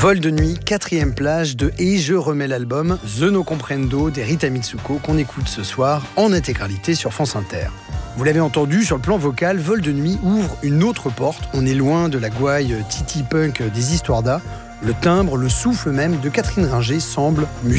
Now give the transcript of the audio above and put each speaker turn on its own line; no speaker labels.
Vol de nuit, 4e plage de Et je remets l'album The No Comprendo des Rita Mitsuko qu'on écoute ce soir en intégralité sur France Inter. Vous l'avez entendu, sur le plan vocal, Vol de nuit ouvre une autre porte. On est loin de la gouaille titi punk des histoires d'A. Le timbre, le souffle même de Catherine Ringer semble